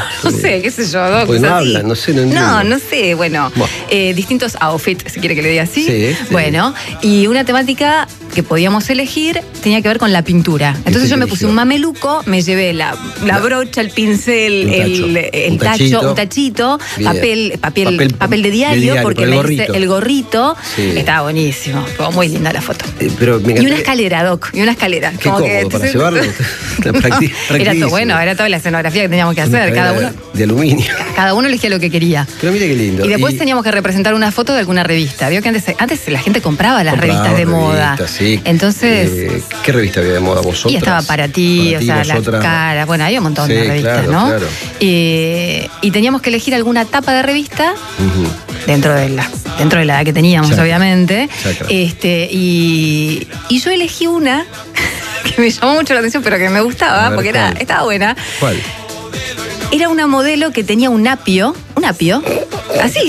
no sé, qué sé yo, Doc. Pues no hablan, no sé, no entiendo. No sé, bueno. Distintos outfits, si quiere que le diga así. Sí. Bueno, y una temática que podíamos elegir tenía que ver con la pintura. Entonces yo me puse un mameluco, me llevé la brocha, el pincel, el tacho, un tachito, papel de diario, porque me hice el gorrito. Sí. Estaba buenísimo, fue muy linda la foto. Pero y una escalera, Doc, y una escalera. Qué cómodo para llevarlo. Era todo bueno, era toda la escenografía que teníamos que hacer, cada uno. De aluminio. Cada uno elegía lo que quería. Pero mire qué lindo. Y después teníamos que representar una foto de alguna revista. Vio que antes la gente compraba las revistas de moda. Sí. Entonces. ¿Qué revista había de moda vosotros? Y estaba Para Ti, o sea, Las Caras. Bueno, había un montón de revistas, claro, ¿no? Claro. Y teníamos que elegir alguna tapa de revista dentro de la edad que teníamos, obviamente. Y yo elegí una que me llamó mucho la atención, pero que me gustaba, porque estaba buena. ¿Cuál? Era una modelo que tenía un apio, así.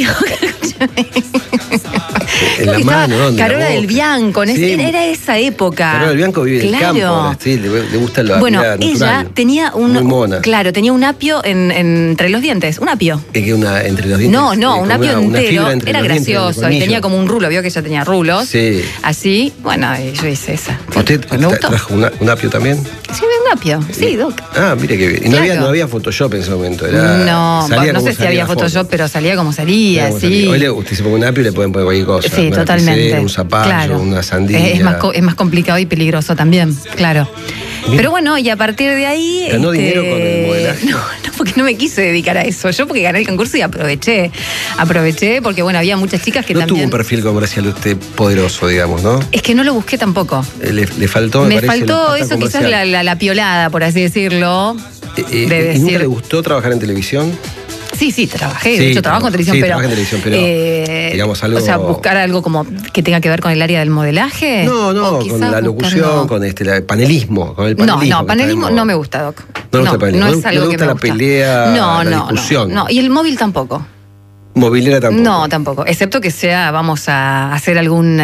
En la mano, ¿dónde? Carola del Bianco, era esa época. Carola del Bianco vive en el campo, sí, le gusta la bueno, vida natural. ella tenía tenía un apio entre los dientes, un apio. ¿Qué entre los dientes? No, un apio entero, era gracioso, y tenía como un rulo, vio que ella tenía rulos. Sí. Así, bueno, y yo hice esa. ¿Usted trajo un apio también? Sí, un apio, sí, Doc. Ah, mire qué bien. Y no había Photoshop en ese momento, no sé si había Photoshop, pero salía como salía, sí. Hoy usted se pone un apio y le pueden poner cualquier cosa. Sí, totalmente. Un zapallo, una sandía. Es más complicado y peligroso también, claro. Bien. Pero bueno, y a partir de ahí... ¿Ganó dinero con el modelaje? No, porque no me quise dedicar a eso. Yo porque gané el concurso y aproveché porque bueno, había muchas chicas que también... No tuvo un perfil comercial usted poderoso, digamos, ¿no? Es que no lo busqué tampoco. Le faltó, me faltó eso, quizás la piolada, por así decirlo. ¿Y nunca le gustó trabajar en televisión? Sí, trabajé. De hecho, trabajo en televisión, pero... en televisión, pero digamos algo... O sea, buscar algo como que tenga que ver con el área del modelaje. No, con la locución, con el panelismo. Con el panelismo. No, panelismo no me gusta, Doc. No gusta el panelismo. No es algo que me gusta. La pelea, la discusión. No, y el móvil tampoco. Movilera tampoco. No, tampoco. Excepto que sea, vamos a hacer algún,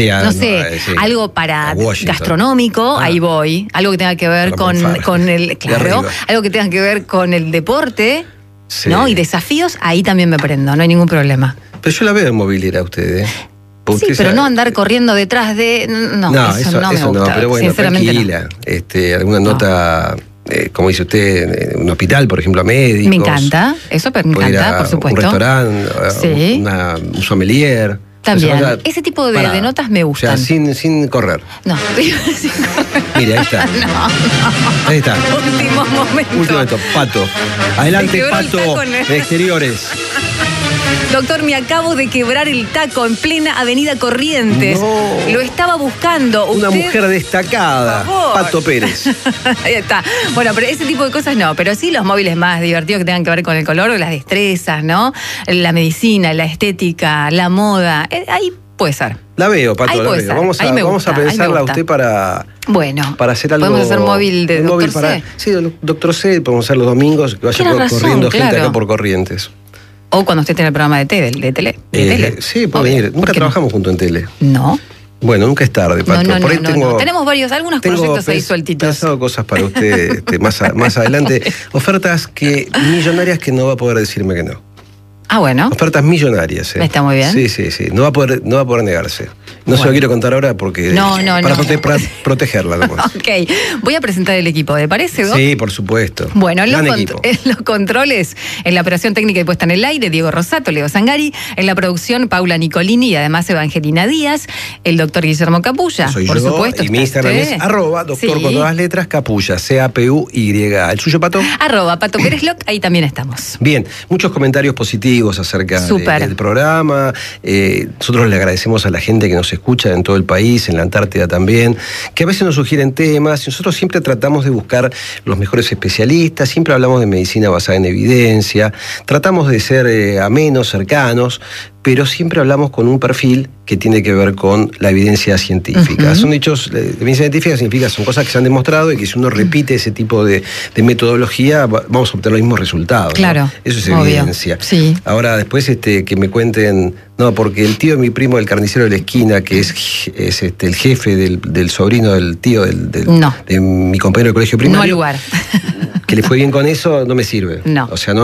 algo para gastronómico, ahí voy. Algo que tenga que ver con el... Claro, algo que tenga que ver con el deporte. Sí. ¿No? Y desafíos, ahí también me prendo, no hay ningún problema. Pero yo la veo en movilera usted, ¿eh? Sí, pero no andar corriendo detrás de... No, eso no me gusta. Pero bueno, tranquila. No. Alguna nota... como dice usted, un hospital, por ejemplo, a médicos. Me encanta, eso me encanta, por supuesto. Un restaurante, un sommelier. También, ese tipo de notas me gustan. O sea, sin correr. No, sin correr. Mire, ahí está. No. Ahí está. Último momento. Pato. Adelante, Pato, de exteriores. Doctor, me acabo de quebrar el taco en plena avenida Corrientes. No. Lo estaba buscando. Una mujer destacada, Pato Pérez. Ahí está. Bueno, pero ese tipo de cosas no. Pero sí los móviles más divertidos que tengan que ver con el color, las destrezas, ¿no? La medicina, la estética, la moda. Ahí puede ser. La veo, Pato, la veo. Vamos a pensarla a usted para hacer algo. Podemos hacer móvil de Doctor C. Sí, Doctor C, podemos hacer los domingos, que vaya corriendo gente acá por Corrientes. O cuando usted tiene el programa de tele. Sí, puede venir. Nunca trabajamos juntos en tele. No. Bueno, nunca es tarde, Pato. No. Tenemos algunos proyectos ahí sueltitos. Pensado cosas para usted más adelante. Ofertas millonarias que no va a poder decirme que no. Ah, bueno. Ofertas millonarias. Está muy bien. Sí. No va a poder negarse. No se lo quiero contar ahora porque... Para protegerla. Ok. Voy a presentar el equipo, ¿te parece, Doc? Sí, por supuesto. Bueno, en los controles, en la operación técnica y puesta en el aire, Diego Rosato, Leo Zangari, en la producción, Paula Nicolini y además Evangelina Díaz, el doctor Guillermo Capulla. Soy por yo, supuesto. Y mi Instagram es @doctor con todas las letras, Capulla, CAPUY. ¿El suyo, Pato? @Pato Pérez Loc, ahí también estamos. Bien, muchos comentarios positivos acerca del programa. Nosotros le agradecemos a la gente que nos escucha en todo el país, en la Antártida también, que a veces nos sugieren temas, y nosotros siempre tratamos de buscar los mejores especialistas, siempre hablamos de medicina basada en evidencia, tratamos de ser amenos, cercanos, pero siempre hablamos con un perfil que tiene que ver con la evidencia científica. Son hechos, la evidencia científica significa, son cosas que se han demostrado y que si uno repite ese tipo de metodología, vamos a obtener los mismos resultados. Claro. ¿No? Eso es evidencia. Sí. Ahora, después que me cuenten, porque el tío de mi primo, el carnicero de la esquina, que es el jefe del sobrino del tío de mi compañero de colegio primario. No al lugar. Que le fue bien con eso, no me sirve. No. O sea,